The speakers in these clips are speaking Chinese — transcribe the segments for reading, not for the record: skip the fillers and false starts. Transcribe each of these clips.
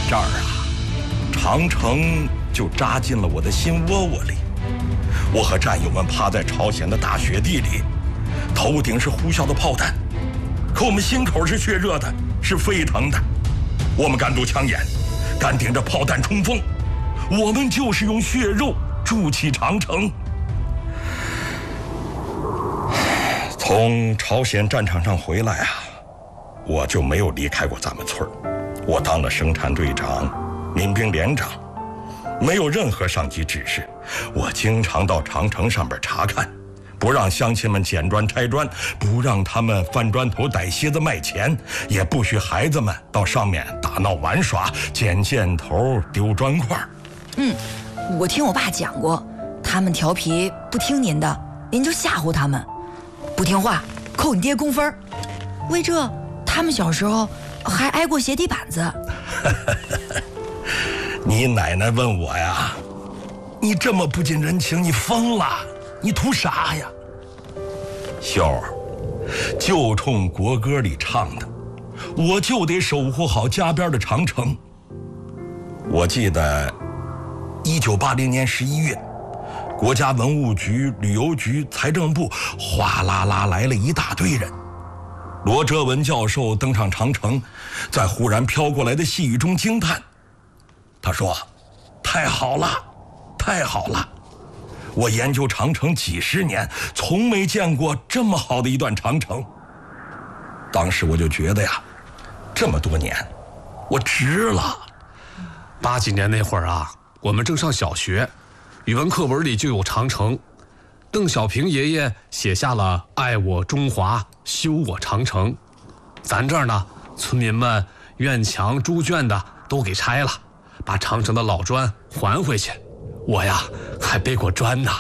这儿啊，长城就扎进了我的心窝窝里。我和战友们趴在朝鲜的大雪地里，头顶是呼啸的炮弹，可我们心口是血热的，是沸腾的。我们敢堵枪眼，敢顶着炮弹冲锋，我们就是用血肉筑起长城。从朝鲜战场上回来啊，我就没有离开过咱们村儿。我当了生产队长、民兵连长，没有任何上级指示。我经常到长城上边查看，不让乡亲们捡砖拆砖，不让他们翻砖头逮蝎子卖钱，也不许孩子们到上面打闹玩耍、捡箭头、丢砖块。 我听我爸讲过，他们调皮不听您的，您就吓唬他们，不听话扣你爹工分。为这，他们小时候还挨过鞋底板子。 你奶奶问我呀，你这么不近人情，你疯了？你图啥呀？秀儿，就冲国歌里唱的，我就得守护好家边的长城。我记得1980年11月，国家文物局、旅游局、财政部哗啦啦来了一大堆人。罗哲文教授登上长城，在忽然飘过来的细雨中惊叹，他说：“太好了，太好了！我研究长城几十年，从没见过这么好的一段长城。”当时我就觉得呀，这么多年，我值了。 80几年那会儿啊，我们正上小学，语文课文里就有长城。邓小平爷爷写下了“爱我中华，修我长城”。咱这儿呢，村民们院墙、猪圈的都给拆了，把长城的老砖还回去。我呀，还背过砖呢。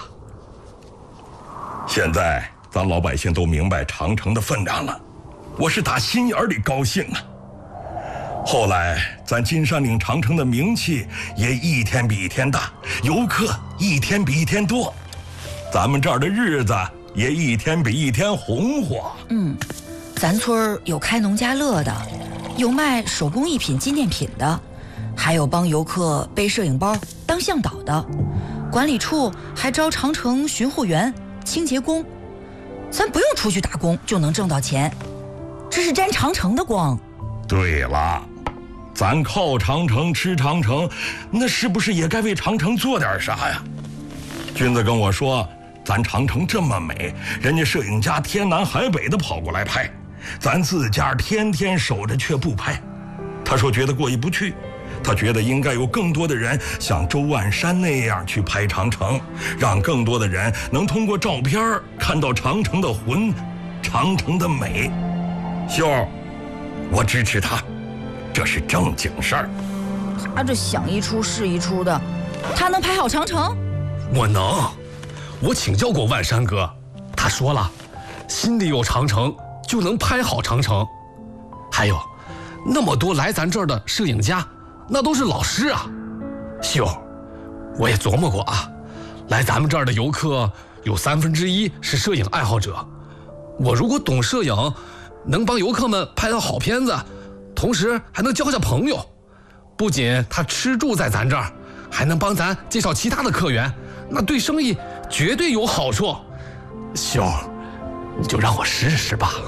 现在咱老百姓都明白长城的分量了，我是打心眼里高兴啊。后来咱金山岭长城的名气也一天比一天大，游客一天比一天多，咱们这儿的日子也一天比一天红火。 咱村有开农家乐的，有卖手工艺品纪念品的，还有帮游客背摄影包当向导的，管理处还招长城巡护员、清洁工，咱不用出去打工就能挣到钱，这是沾长城的光。 对了，咱靠长城吃长城，那是不是也该为长城做点啥呀？君子跟我说，咱长城这么美，人家摄影家天南海北的跑过来拍，咱自家天天守着却不拍。他说觉得过意不去，他觉得应该有更多的人像周万山那样去拍长城，让更多的人能通过照片看到长城的魂，长城的美。秀儿，我支持他，这是正经事儿。 他这想一出是一出的，他能拍好长城？ 我能，我请教过万山哥，他说了，心里有长城就能拍好长城。还有，那么多来咱这儿的摄影家，那都是老师啊。秀，我也琢磨过啊，来咱们这儿的游客有1/3是摄影爱好者，我如果懂摄影，能帮游客们拍到好片子，同时还能交下朋友。不仅他吃住在咱这儿，还能帮咱介绍其他的客源，那对生意绝对有好处。秀，你就让我试试吧。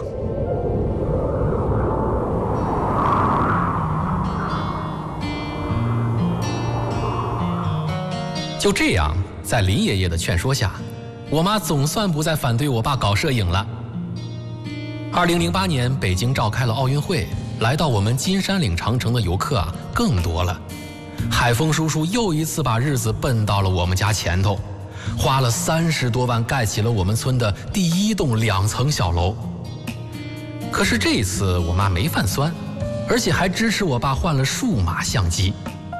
就这样，在林爷爷的劝说下，我妈总算不再反对我爸搞摄影了。2008年，北京召开了奥运会，来到我们金山岭长城的游客更多了。海峰叔叔又一次把日子奔到了我们家前头，花了30多万盖起了我们村的第1栋2层小楼。可是这次我妈没犯酸，而且还支持我爸换了数码相机。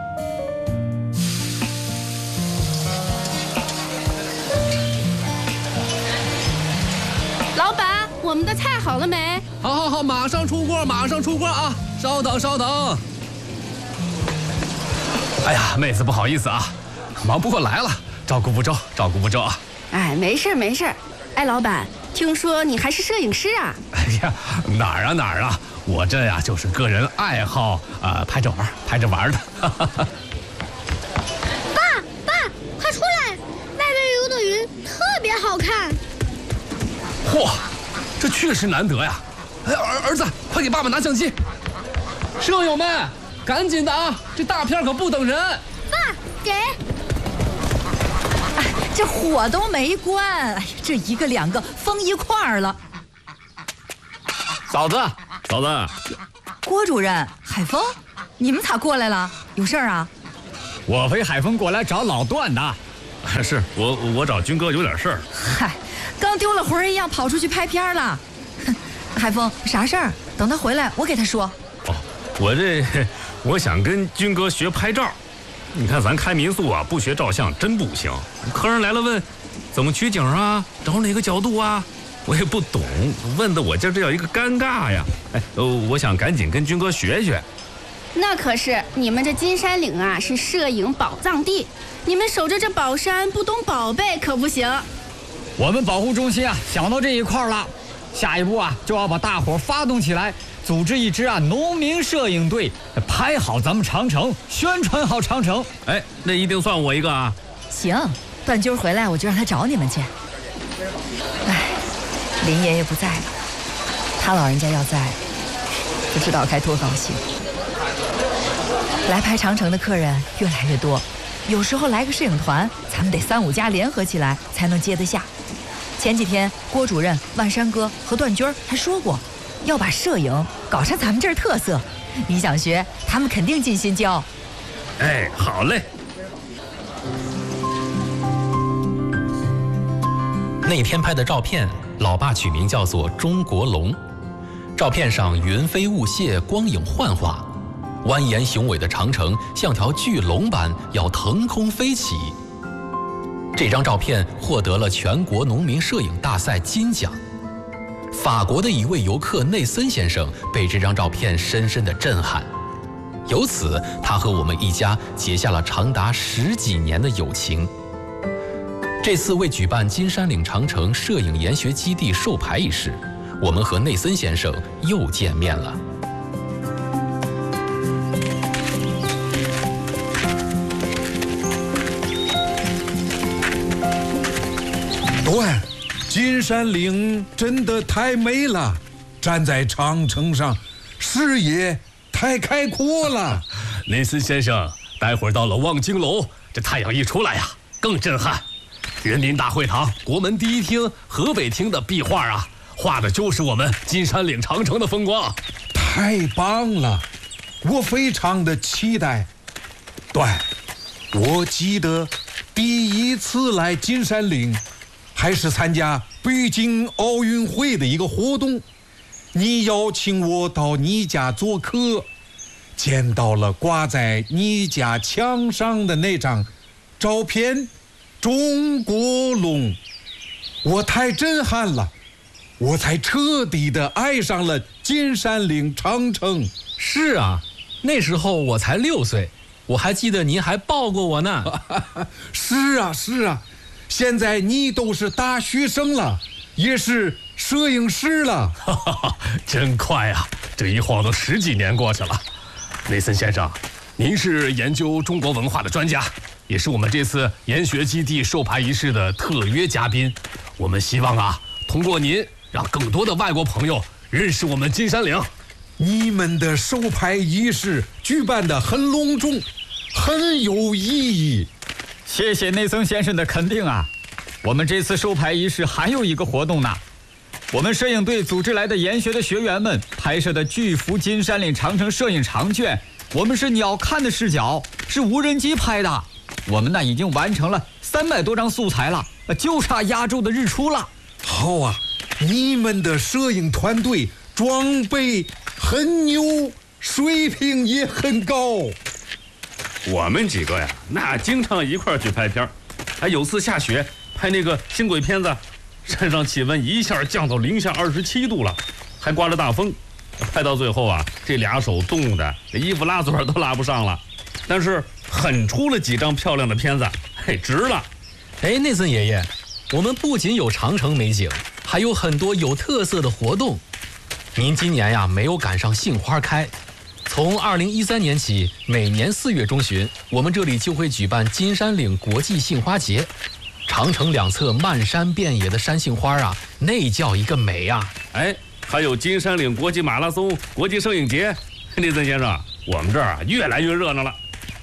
老板，我们的菜好了没？ 好，马上出锅，马上出锅啊！稍等。哎呀，妹子不好意思啊，忙不过来了，照顾不周啊。 哎，没事。哎，老板，听说你还是摄影师啊？ 哎呀，哪儿啊， 我这呀就是个人爱好拍着玩的。 爸，快出来！外边游的云特别好看。 嚯，这确实难得呀！哎，儿子，快给爸爸拿相机。摄友们，赶紧的啊！这大片可不等人。 爸，给。 哎，这火都没关，哎呀，这一个两个封一块儿了。 嫂子， 郭主任，海峰，你们咋过来了？有事儿啊？ 我陪海峰过来找老段的。 是我找军哥有点事儿。 嗨，刚丢了魂儿一样跑出去拍片了。海峰，啥事儿？等他回来，我给他说。 哦，我想跟军哥学拍照。你看咱开民宿啊，不学照相真不行。客人来了问，怎么取景啊？找哪个角度啊？我也不懂，问的我这要一个尴尬呀。哎，我想赶紧跟军哥学学。 那可是你们这金山岭啊，是摄影宝藏地，你们守着这宝山不懂宝贝可不行。 我们保护中心啊，想到这一块了，下一步啊就要把大伙发动起来，组织一支农民摄影队，拍好咱们长城，宣传好长城。 哎，那一定算我一个啊。 行，段军回来我就让他找你们去。哎，林爷爷不在了，他老人家要在，不知道该多高兴。来拍长城的客人越来越多，有时候来个摄影团，咱们得3、5家联合起来才能接得下。前几天郭主任、万山哥和段军还说过，要把摄影搞成咱们这儿特色。你想学，他们肯定尽心教。 哎，好嘞。 那天拍的照片，老爸取名叫做中国龙。照片上云飞雾泄，光影幻化，蜿蜒雄伟的长城像条巨龙般要腾空飞起。这张照片获得了全国农民摄影大赛金奖。法国的一位游客内森先生被这张照片深深地震撼，由此他和我们一家结下了长达10几年的友情。这次为举办金山岭长城摄影研学基地授牌仪式，我们和内森先生又见面了。 段，金山岭真的太美了，站在长城上，视野太开阔了。 内森先生，待会儿到了望京楼，这太阳一出来呀，更震撼。人民大会堂、国门第一厅、河北厅的壁画啊，画的就是我们金山岭长城的风光。 太棒了，我非常的期待。段，我记得第一次来金山岭，还是参加北京奥运会的一个活动，你邀请我到你家做客，见到了挂在你家墙上的那张照片，中国龙，我太震撼了，我才彻底的爱上了金山岭长城。 是啊，那时候我才6岁，我还记得您还抱过我呢。 是啊，现在你都是大学生了，也是摄影师了。 真快啊，这一晃都10几年过去了。内森先生，您是研究中国文化的专家，也是我们这次研学基地授牌仪式的特约嘉宾。我们希望啊，通过您，让更多的外国朋友认识我们金山岭。 你们的授牌仪式举办得很隆重，很有意义。 谢谢内森先生的肯定啊！我们这次授牌仪式还有一个活动呢，我们摄影队组织来的研学的学员们拍摄的巨幅金山岭长城摄影长卷，我们是鸟瞰的视角，是无人机拍的。我们已经完成了300多张素材了，就差压轴的日出了。 好啊，你们的摄影团队装备很牛，水平也很高。 我们几个呀，那经常一块儿去拍片儿，还有次下雪拍那个新鬼片子，山上气温一下降到零下27度了，还刮着大风，拍到最后啊，这俩手冻的衣服拉嘴都拉不上了，但是狠出了几张漂亮的片子，嘿，值了。 哎，内森爷爷，我们不仅有长城美景，还有很多有特色的活动。 您今年呀没有赶上杏花开。从2013年起，每年4月中旬，我们这里就会举办金山岭国际杏花节。长城两侧漫山遍野的山杏花啊，那叫一个美呀！ 哎，还有金山岭国际马拉松、国际摄影节。内森先生，我们这儿啊越来越热闹了。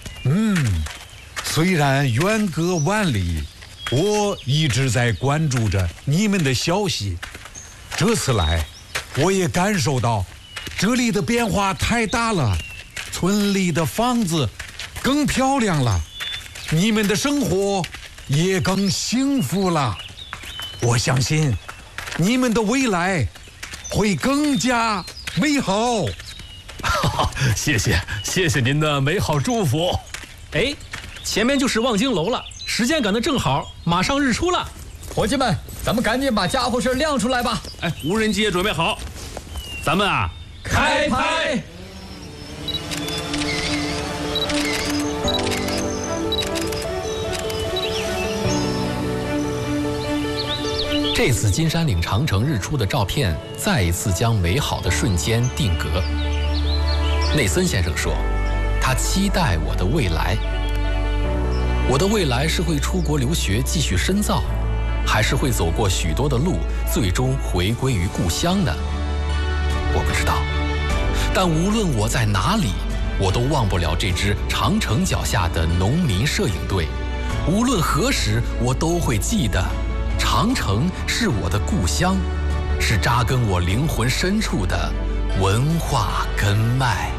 虽然远隔万里，我一直在关注着你们的消息。这次来，我也感受到这里的变化太大了，村里的房子更漂亮了，你们的生活也更幸福了。我相信你们的未来会更加美好。 谢谢您的美好祝福。 哎，前面就是望京楼了，时间赶得正好，马上日出了。 伙计们，咱们赶紧把家伙事亮出来吧。 哎，无人机也准备好，咱们啊开拍。 这次金山岭长城日出的照片，再一次将美好的瞬间定格。内森先生说，他期待我的未来。我的未来是会出国留学继续深造，还是会走过许多的路，最终回归于故乡呢？我不知道。但无论我在哪里，我都忘不了这支长城脚下的农民摄影队。无论何时，我都会记得，长城是我的故乡，是扎根我灵魂深处的文化根脉。